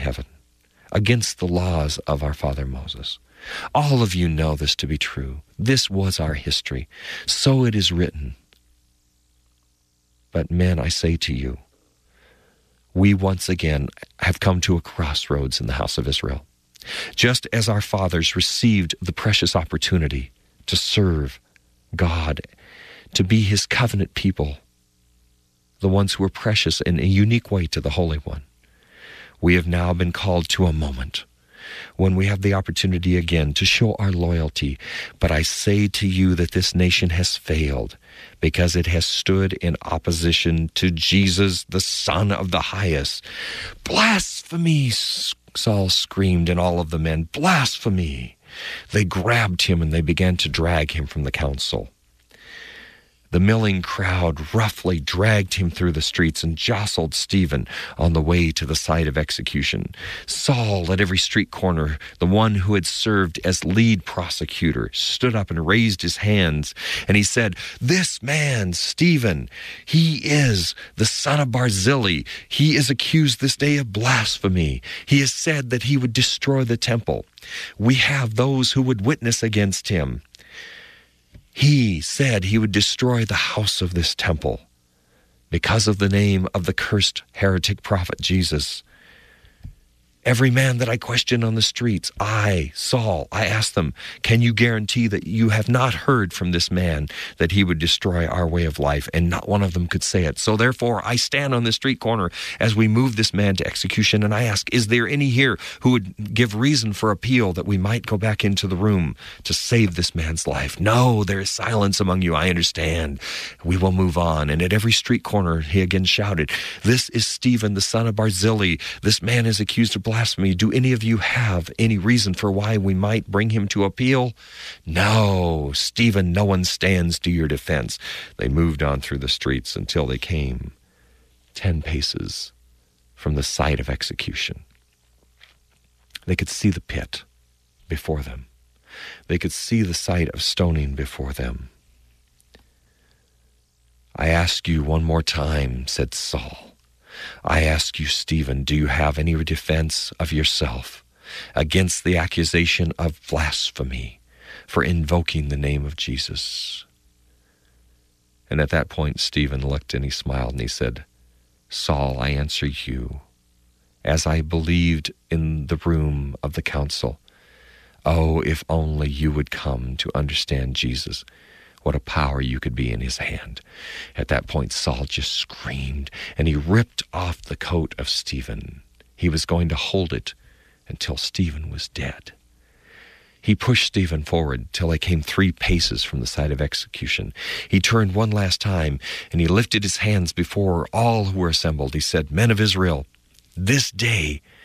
heaven, against the laws of our father Moses. All of you know this to be true. This was our history. So it is written. But men, I say to you, we once again have come to a crossroads in the house of Israel. Just as our fathers received the precious opportunity to serve God, to be his covenant people, the ones who were precious in a unique way to the Holy One, we have now been called to a moment when we have the opportunity again to show our loyalty. But I say to you that this nation has failed because it has stood in opposition to Jesus, the Son of the Highest. Blasphemy, Saul screamed, and all of the men, blasphemy. They grabbed him and they began to drag him from the council. The milling crowd roughly dragged him through the streets and jostled Stephen on the way to the site of execution. Saul, at every street corner, the one who had served as lead prosecutor, stood up and raised his hands, and he said, "This man, Stephen, he is the son of Barzillai. He is accused this day of blasphemy. He has said that he would destroy the temple. We have those who would witness against him. He said he would destroy the house of this temple because of the name of the cursed heretic prophet Jesus. Every man that I questioned on the streets, Saul, I asked them, can you guarantee that you have not heard from this man that he would destroy our way of life? And not one of them could say it. So therefore, I stand on the street corner as we move this man to execution, and I ask, is there any here who would give reason for appeal that we might go back into the room to save this man's life? No, there is silence among you. I understand. We will move on. And at every street corner, he again shouted, this is Stephen, the son of Barzillai. This man is accused of blasphemy. Do any of you have any reason for why we might bring him to appeal? No, Stephen, no one stands to your defense. They moved on through the streets until they came 10 paces from the site of execution. They could see the pit before them. They could see the site of stoning before them. I ask you one more time, said Saul. I ask you, Stephen, do you have any defense of yourself against the accusation of blasphemy for invoking the name of Jesus? And at that point, Stephen looked and he smiled and he said, Saul, I answer you, as I believed in the room of the council. Oh, if only you would come to understand Jesus, what a power you could be in his hand. At that point, Saul just screamed, and he ripped off the coat of Stephen. He was going to hold it until Stephen was dead. He pushed Stephen forward till they came 3 paces from the site of execution. He turned one last time, and he lifted his hands before all who were assembled. He said, Men of Israel, this day